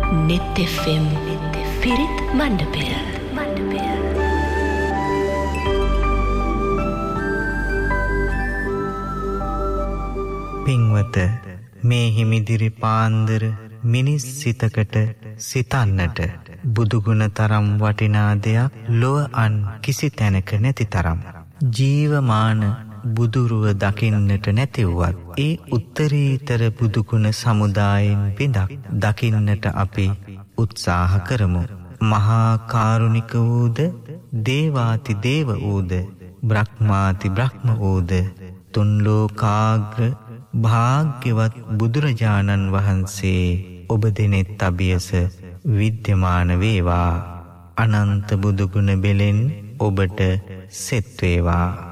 Net FM පිරිත් මණ්ඩපය. පින්වත, මේ හිමිදිරි පාන්දර මිනිස් සිතකට සිතන්නට බුදුගුණ තරම් වටිනා දෙයක් ලොව අන් කිසි තැනක නැති තරම්. ජීවමාන බුදුරුව දකින්නට නැතිවුවත් ඒ උත්තරීතර බුදුගුණ සමුදායෙන් බිඳක් දකින්නට අපි උත්සාහ කරමු. මහා කාරුණික වූද, දේවාති දේව වූද, බ්‍රහ්මාති බ්‍රහ්ම වූද, තුන් ලෝකාග්‍ර භාග්‍යවත් බුදුරජාණන් වහන්සේ ඔබ දෙනෙත් අභියස විද්‍යමාන වේවා. අනන්ත බුදුගුණ බෙලෙන් ඔබට සෙත් වේවා.